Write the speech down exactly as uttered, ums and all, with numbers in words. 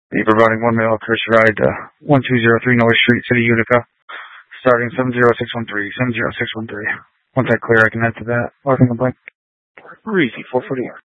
Be providing one mail courtesy ride to one two zero three North Street, City, Utica, starting seven zero six one three, seven zero six one three. Once I clear, I can enter that. Parking the blank. Easy, four forty.